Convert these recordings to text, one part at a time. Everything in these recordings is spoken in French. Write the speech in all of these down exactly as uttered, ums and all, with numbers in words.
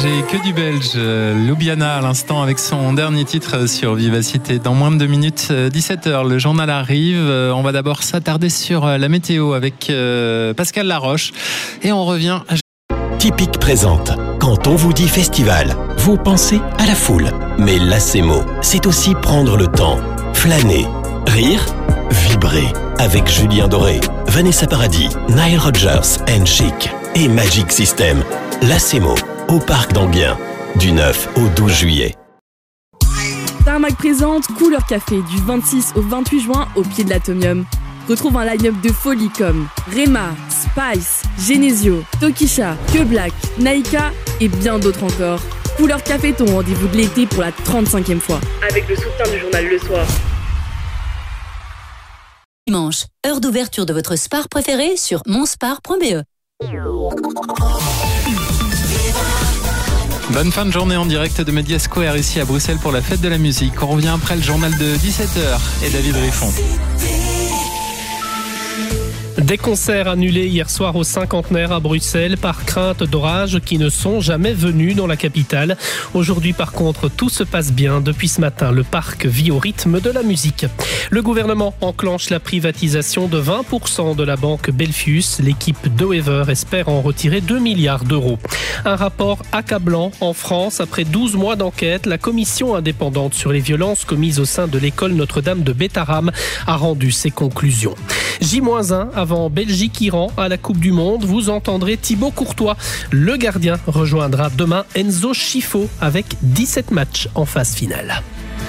J'ai que du belge, Ljubljana à l'instant avec son dernier titre sur Vivacité. Dans moins de deux minutes, dix-sept heures, le journal arrive. On va d'abord s'attarder sur la météo avec Pascal Laroche et on revient. Tipic présente. Quand on vous dit festival, vous pensez à la foule. Mais Lacemo, c'est aussi prendre le temps, flâner, rire, vibrer. Avec Julien Doré, Vanessa Paradis, Nile Rodgers and Chic et Magic System. Lacemo, au Parc d'Enghien, du neuf au douze juillet. Tarmac présente Couleur Café du vingt-six au vingt-huit juin au pied de l'Atomium. Retrouve un line-up de folie comme Rema, Spice, Genesio, Tokisha, Que Black, Naika et bien d'autres encore. Couleur Café, ton rendez-vous de l'été pour la trente-cinquième fois. Avec le soutien du journal Le Soir. Dimanche, heure d'ouverture de votre spar préféré sur monspar point b e. Bonne fin de journée en direct de Media Square ici à Bruxelles pour la fête de la musique. On revient après le journal de dix-sept heures et David Riffon. Des concerts annulés hier soir au cinquantenaire à Bruxelles par crainte d'orages qui ne sont jamais venus dans la capitale. Aujourd'hui, par contre, tout se passe bien. Depuis ce matin, le parc vit au rythme de la musique. Le gouvernement enclenche la privatisation de vingt pour cent de la banque Belfius. L'équipe de Wever espère en retirer deux milliards d'euros. Un rapport accablant en France. Après douze mois d'enquête, la commission indépendante sur les violences commises au sein de l'école Notre-Dame de Bétharram a rendu ses conclusions. J un avant Belgique-Iran à la Coupe du Monde, vous entendrez Thibaut Courtois. Le gardien rejoindra demain Enzo Scifo avec dix-sept matchs en phase finale.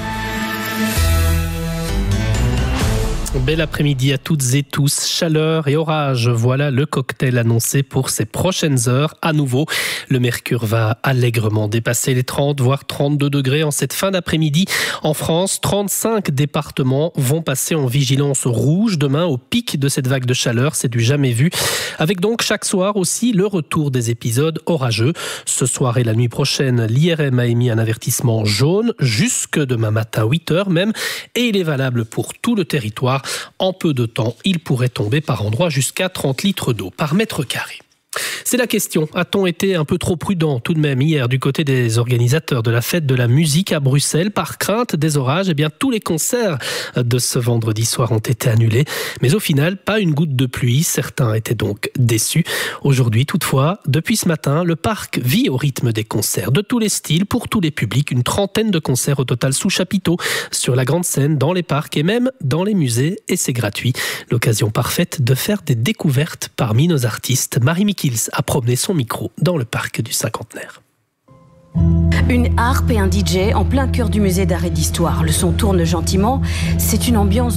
Bel après-midi à toutes et tous. Chaleur et orage, voilà le cocktail annoncé pour ces prochaines heures. À nouveau, le mercure va allègrement dépasser les trente, voire trente-deux degrés en cette fin d'après-midi. En France, trente-cinq départements vont passer en vigilance rouge demain au pic de cette vague de chaleur. C'est du jamais vu. Avec donc chaque soir aussi le retour des épisodes orageux. Ce soir et la nuit prochaine, l'I R M a émis un avertissement jaune jusque demain matin huit heures même. Et il est valable pour tout le territoire. En peu de temps, il pourrait tomber par endroits jusqu'à trente litres d'eau par mètre carré. C'est la question. A-t-on été un peu trop prudent tout de même hier du côté des organisateurs de la fête de la musique à Bruxelles par crainte des orages? Eh bien, tous les concerts de ce vendredi soir ont été annulés. Mais au final, pas une goutte de pluie. Certains étaient donc déçus. Aujourd'hui, toutefois, depuis ce matin, le parc vit au rythme des concerts de tous les styles, pour tous les publics. Une trentaine de concerts au total sous chapiteau, sur la grande scène, dans les parcs et même dans les musées. Et c'est gratuit. L'occasion parfaite de faire des découvertes parmi nos artistes. Marie Mikils a promené son micro dans le parc du cinquantenaire. Une harpe et un D J en plein cœur du musée d'art et d'histoire. Le son tourne gentiment. C'est une ambiance